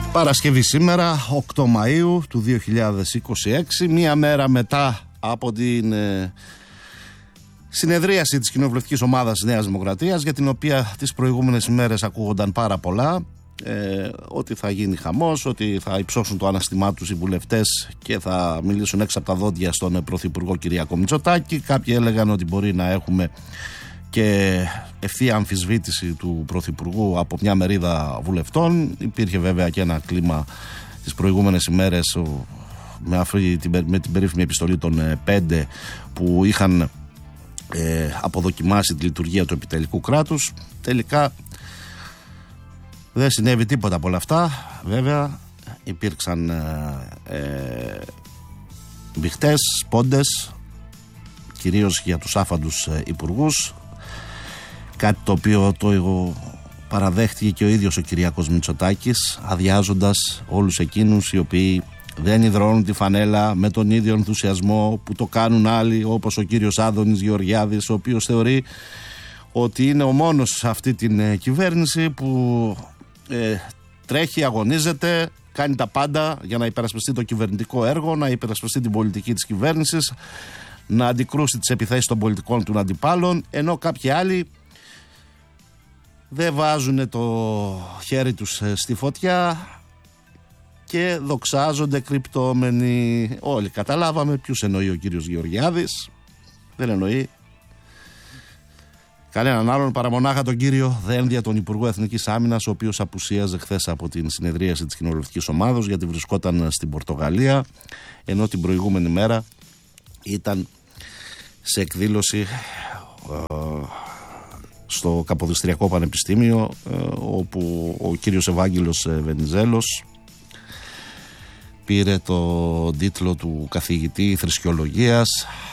Παρασκευή σήμερα, 8 Μαΐου του 2026, μία μέρα μετά από την συνεδρίαση της κοινοβουλευτικής ομάδας Νέας Δημοκρατίας, για την οποία τις προηγούμενες ημέρες ακούγονταν πάρα πολλά, ότι θα γίνει χαμός, ότι θα υψώσουν το αναστημά τους οι βουλευτές και θα μιλήσουν έξω από τα δόντια στον Πρωθυπουργό Κυριάκο Μητσοτάκη. Κάποιοι έλεγαν ότι μπορεί να έχουμε και ευθεία αμφισβήτηση του Πρωθυπουργού από μια μερίδα βουλευτών. Υπήρχε βέβαια και ένα κλίμα τις προηγούμενες ημέρες με την περίφημη επιστολή των 5 που είχαν αποδοκιμάσει τη λειτουργία του επιτελικού κράτους. Τελικά δεν συνέβη τίποτα από όλα αυτά. Βέβαια υπήρξαν μπηχτές, πόντες, κυρίως για τους άφαντους υπουργούς, κάτι το οποίο το παραδέχτηκε και ο ίδιος ο Κυριάκος Μητσοτάκης, αδειάζοντας όλους εκείνους οι οποίοι δεν υδρώνουν τη φανέλα με τον ίδιο ενθουσιασμό που το κάνουν άλλοι, όπως ο κύριος Άδωνης Γεωργιάδης, ο οποίος θεωρεί ότι είναι ο μόνος σε αυτή την κυβέρνηση που τρέχει, αγωνίζεται, κάνει τα πάντα για να υπερασπιστεί το κυβερνητικό έργο, να υπερασπιστεί την πολιτική της κυβέρνησης, να αντικρούσει τις επιθέσεις των πολιτικών του αντιπάλων, ενώ κάποιοι άλλοι δεν βάζουν το χέρι τους στη φωτιά και δοξάζονται κρυπτόμενοι. Όλοι καταλάβαμε ποιους εννοεί ο κύριος Γεωργιάδης. Δεν εννοεί κανέναν άλλον παρά μονάχα τον κύριο Δένδια, τον Υπουργό Εθνικής Άμυνας, ο οποίος απουσίαζε χθες από την συνεδρίαση της κοινοβουλευτικής ομάδος, γιατί βρισκόταν στην Πορτογαλία, ενώ την προηγούμενη μέρα ήταν σε εκδήλωση στο Καποδιστριακό Πανεπιστήμιο, όπου ο κύριος Ευάγγελος Βενιζέλος πήρε το τίτλο του καθηγητή θρησκεολογίας.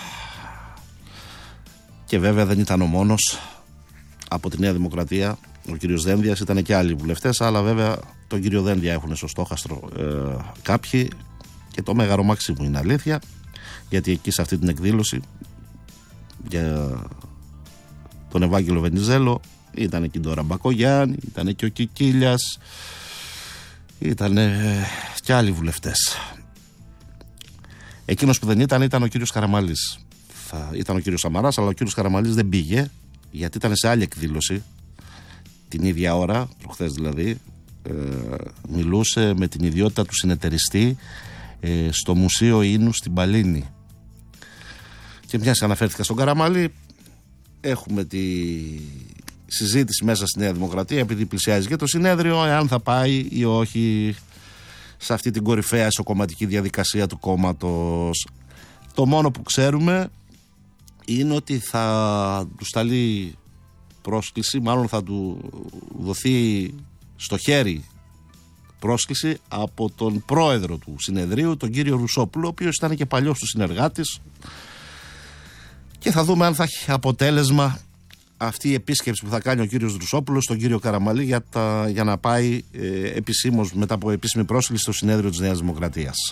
Και βέβαια δεν ήταν ο μόνος από τη Νέα Δημοκρατία ο κύριος Δένδιας, ήταν και άλλοι βουλευτές, αλλά βέβαια τον κύριο Δένδια έχουν στο στόχαστρο κάποιοι, και το μέγαρο Μαξίμου είναι αλήθεια, γιατί εκεί σε αυτή την εκδήλωση για τον Ευάγγελο Βενιζέλο ήταν εκεί τώρα Μπακογιάννη, ήταν και ο Κικίλιας, ήταν και άλλοι βουλευτές. Εκείνος που δεν ήταν ο κύριος Καραμαλής. Ήταν ο κύριος Σαμαράς, αλλά ο κύριος Καραμαλής δεν πήγε, γιατί ήταν σε άλλη εκδήλωση την ίδια ώρα, προχθές δηλαδή, μιλούσε με την ιδιότητα του συνεταιριστή στο Μουσείο Ίνου στην Παλίνη. Και μιας αναφέρθηκα στον Καραμαλή, έχουμε τη συζήτηση μέσα στη Νέα Δημοκρατία, επειδή πλησιάζει και το συνέδριο, εάν θα πάει ή όχι σε αυτή την κορυφαία ισοκομματική διαδικασία του κόμματος. Το μόνο που ξέρουμε είναι ότι θα του σταλεί πρόσκληση, μάλλον θα του δοθεί στο χέρι πρόσκληση από τον πρόεδρο του συνεδρίου, τον κύριο Ρουσόπουλο, ο οποίος ήταν και παλιός του συνεργάτης, και θα δούμε αν θα έχει αποτέλεσμα αυτή η επίσκεψη που θα κάνει ο κύριος Ρουσόπουλος στον κύριο Καραμαλή για να πάει επισήμως, μετά από επίσημη πρόσκληση, στο συνέδριο της Νέας Δημοκρατίας.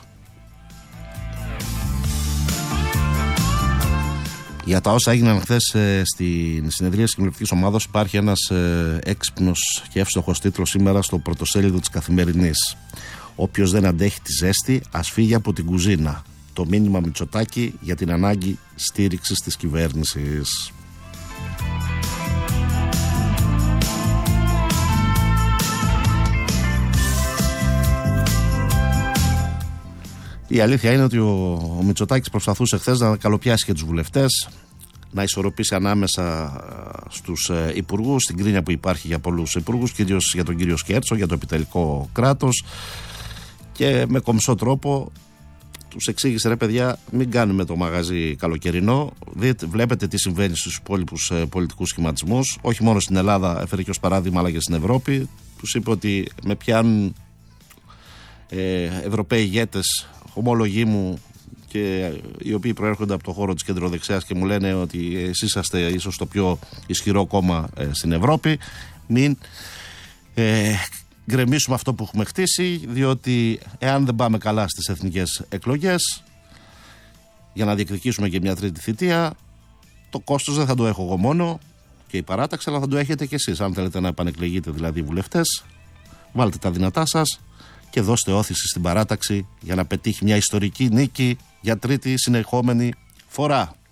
Για τα όσα έγιναν χθες στην συνεδρία της κοινοβουλευτικής ομάδας, υπάρχει ένας έξυπνος και εύστοχος τίτλος σήμερα στο πρωτοσέλιδο της Καθημερινής. «Όποιος δεν αντέχει τη ζέστη, ας φύγει από την κουζίνα. Το μήνυμα Μητσοτάκη για την ανάγκη στήριξης της κυβέρνησης». Η αλήθεια είναι ότι ο Μητσοτάκης προσπαθούσε χθες να καλοπιάσει και τους βουλευτές, να ισορροπήσει ανάμεσα στους υπουργούς, την κρίνια που υπάρχει για πολλούς υπουργούς, κυρίως για τον κύριο Σκέρτσο, για το επιτελικό κράτος, και με κομψό τρόπο τους εξήγησε: ρε παιδιά, μην κάνουμε το μαγαζί καλοκαιρινό. Βλέπετε τι συμβαίνει στους υπόλοιπους πολιτικούς σχηματισμούς, όχι μόνο στην Ελλάδα, έφερε και ως παράδειγμα, αλλά και στην Ευρώπη. Τους είπε ότι με πιάνουν Ευρωπαίοι ηγέτες, ομολογοί μου, και οι οποίοι προέρχονται από το χώρο της κεντροδεξιάς, και μου λένε ότι εσείς είσαστε ίσως το πιο ισχυρό κόμμα στην Ευρώπη. Μην γκρεμίσουμε αυτό που έχουμε χτίσει, διότι εάν δεν πάμε καλά στις εθνικές εκλογές για να διεκδικήσουμε και μια τρίτη θητεία, το κόστος δεν θα το έχω εγώ μόνο και η παράταξη, αλλά θα το έχετε και εσείς. Αν θέλετε να επανεκλεγείτε δηλαδή οι βουλευτές, βάλτε τα δυνατά σας και δώστε όθηση στην παράταξη για να πετύχει μια ιστορική νίκη για τρίτη συνεχόμενη φορά.